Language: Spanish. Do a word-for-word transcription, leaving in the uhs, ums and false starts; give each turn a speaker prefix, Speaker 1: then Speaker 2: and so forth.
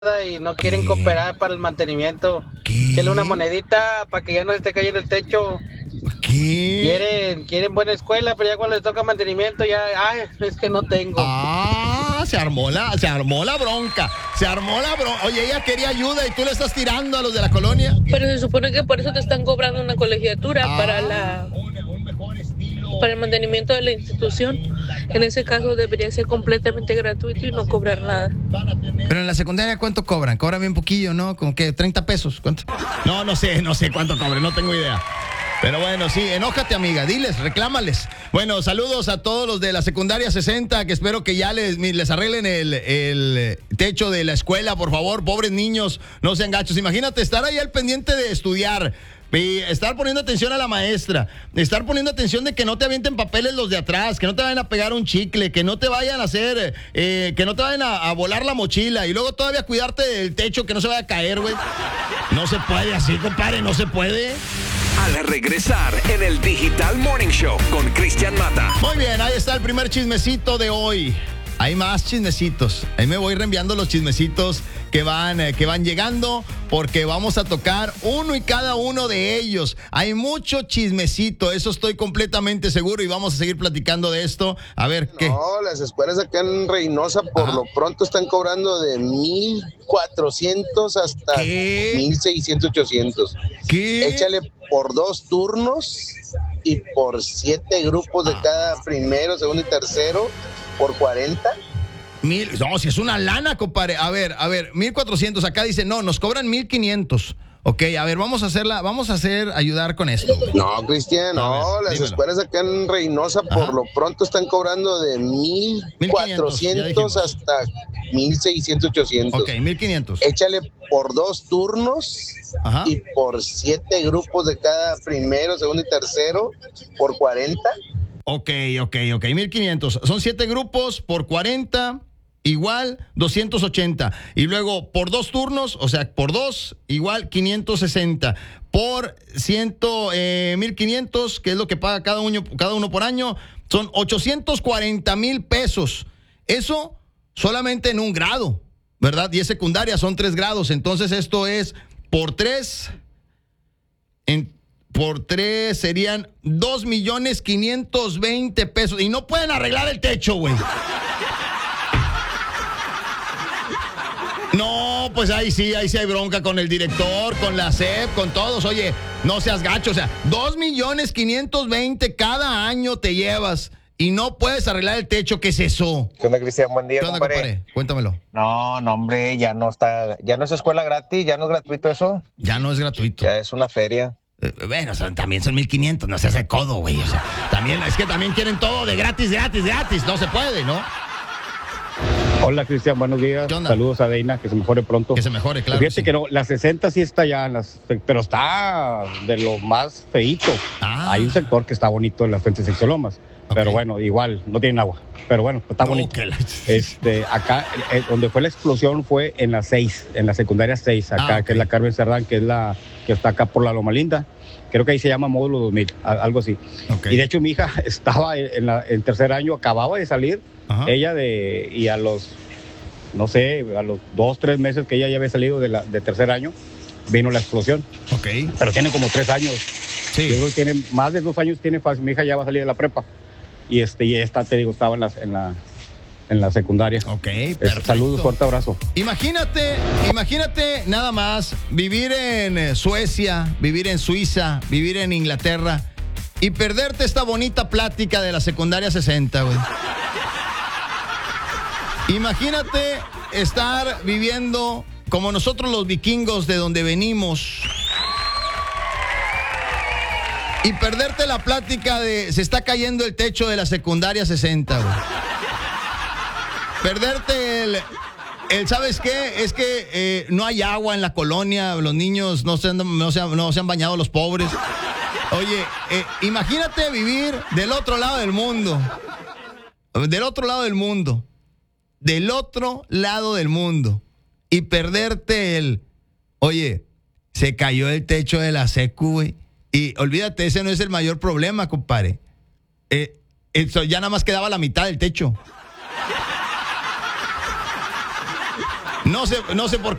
Speaker 1: y no quieren cooperar para el mantenimiento.
Speaker 2: ¿Qué?
Speaker 1: Quieren una monedita para que ya no esté cayendo el techo.
Speaker 2: ¿Qué?
Speaker 1: Quieren, quieren buena escuela, pero ya cuando les toca mantenimiento ya, ay, es que no tengo.
Speaker 2: Ah, se armó la, se armó la bronca. Se armó la bronca. Oye, ella quería ayuda y tú le estás tirando a los de la colonia.
Speaker 3: Pero se supone que por eso te están cobrando una colegiatura
Speaker 2: Ah.
Speaker 3: para la para el mantenimiento de la institución. En ese caso debería ser completamente gratuito y no cobrar nada.
Speaker 2: Pero en la secundaria, ¿cuánto cobran? Cobran bien poquillo, ¿no? Como que treinta pesos. ¿Cuánto? No, no sé, no sé cuánto cobran, no tengo idea. Pero bueno, sí, enójate, amiga, diles, reclámales. Bueno, saludos a todos los de la secundaria sesenta, que espero que ya les, les arreglen el, el techo de la escuela, por favor, pobres niños, no sean gachos. Imagínate estar ahí al pendiente de estudiar, y estar poniendo atención a la maestra, estar poniendo atención de que no te avienten papeles los de atrás, que no te vayan a pegar un chicle, que no te vayan a hacer, eh, que no te vayan a, a volar la mochila, y luego todavía cuidarte del techo, que no se vaya a caer, güey. No se puede así, compadre, no se puede.
Speaker 4: Al regresar en el Digital Morning Show con Cristian Mata.
Speaker 2: Muy bien, ahí está el primer chismecito de hoy. Hay más chismecitos. Ahí me voy reenviando los chismecitos que van, eh, que van llegando, porque vamos a tocar uno y cada uno de ellos. Hay mucho chismecito, eso estoy completamente seguro, y vamos a seguir platicando de esto. A ver, ¿qué?
Speaker 5: No, las escuelas acá en Reynosa por
Speaker 2: Ajá.
Speaker 5: lo pronto están cobrando de mil cuatrocientos hasta
Speaker 2: ¿Qué?
Speaker 5: mil seiscientos, ochocientos.
Speaker 2: ¿Qué?
Speaker 5: Échale por dos turnos y por siete grupos de cada primero, segundo y tercero por cuarenta.
Speaker 2: Mil, no, si es una lana, compadre. A ver, a ver, mil cuatrocientos. Acá dice, no, nos cobran mil quinientos. Ok, a ver, vamos a hacerla, vamos a hacer, ayudar con esto.
Speaker 5: No, Cristian,
Speaker 2: A
Speaker 5: no,
Speaker 2: ver,
Speaker 5: las
Speaker 2: dímelo.
Speaker 5: escuelas acá en Reynosa
Speaker 2: Ajá.
Speaker 5: por lo pronto están cobrando de mil cuatrocientos hasta mil seiscientos, ochocientos.
Speaker 2: Ok, mil quinientos.
Speaker 5: Échale por dos turnos.
Speaker 2: Ajá.
Speaker 5: Y por siete grupos de cada primero, segundo y tercero por cuarenta.
Speaker 2: Ok, ok, ok, mil quinientos. Son siete grupos por cuarenta, igual doscientos ochenta. Y luego por dos turnos, o sea, por dos, igual quinientos sesenta. Por ciento, eh, mil quinientos, que es lo que paga cada uno, cada uno por año, son ochocientos cuarenta mil pesos. Eso solamente en un grado, ¿verdad? Y es secundaria, son tres grados. Entonces esto es por tres, en por tres serían dos millones quinientos veinte pesos. Y no pueden arreglar el techo, güey. No, pues ahí sí, ahí sí hay bronca con el director, con la S E P, con todos. Oye, no seas gacho, o sea, dos millones quinientos veinte cada año te llevas y no puedes arreglar el techo. ¿Qué es eso?
Speaker 6: ¿Qué onda, Cristian? Buen día,
Speaker 2: ¿Qué onda,
Speaker 6: compadre.
Speaker 2: compadre? Cuéntamelo.
Speaker 6: No, no, hombre, ya no está, ya no es escuela gratis, ya no es gratuito eso,
Speaker 2: Ya no es gratuito.
Speaker 6: ya es una feria.
Speaker 2: Eh, Bueno, son- también son mil quinientos, no se hace codo, güey. O sea, también, es que también quieren todo de gratis, gratis, gratis. No se puede, ¿no?
Speaker 7: Hola, Cristian, buenos días.
Speaker 2: ¿Qué onda?
Speaker 7: Saludos a Deina, que se mejore pronto.
Speaker 2: Que se mejore, claro.
Speaker 7: Fíjate
Speaker 2: sí.
Speaker 7: que no, la sesenta sí está ya, en las, pero está de lo más feíto.
Speaker 2: Ah.
Speaker 7: Hay un sector que está bonito en las Fuentes Sexolomas,
Speaker 2: Ok.
Speaker 7: pero bueno, igual, no tienen agua. Pero bueno, está
Speaker 2: No,
Speaker 7: bonito.
Speaker 2: que la-
Speaker 7: Este, acá, eh, donde fue la explosión fue en la seis, en la secundaria seis, acá,
Speaker 2: Ah, ok.
Speaker 7: que es la Carmen Cerdán, que es la que está acá por la Loma Linda. Creo que ahí se llama Módulo dos mil, a- algo así.
Speaker 2: Ok.
Speaker 7: Y de hecho mi hija estaba en, la, en tercer año, acababa de salir,
Speaker 2: Ajá.
Speaker 7: ella de, y a los, no sé, a los dos, tres meses que ella ya había salido de, la, de tercer año, vino la explosión.
Speaker 2: Ok.
Speaker 7: Pero tiene como tres años. Yo
Speaker 2: Sí.
Speaker 7: creo que tiene más de dos años, tiene fácil. Mi hija ya va a salir de la prepa. Y este, y esta, te digo, estaba en la, en la, en la secundaria.
Speaker 2: Ok,
Speaker 7: Este,
Speaker 2: perfecto.
Speaker 7: saludos, fuerte abrazo.
Speaker 2: Imagínate, imagínate nada más vivir en eh, Suecia, vivir en Suiza, vivir en Inglaterra y perderte esta bonita plática de la secundaria sesenta, güey. Imagínate estar viviendo como nosotros los vikingos de donde venimos y perderte la plática de se está cayendo el techo de la secundaria sesenta, güey. Perderte el, el ¿sabes qué? Es que eh, no hay agua en la colonia, los niños no se han, no se han, no se han bañado los pobres. Oye, eh, imagínate vivir del otro lado del mundo. Del otro lado del mundo. Del otro lado del mundo. Y perderte el, oye, se cayó el techo de la secu, güey. Y olvídate, ese no es el mayor problema, compadre. Eh, eso, ya nada más quedaba la mitad del techo. No sé, no sé por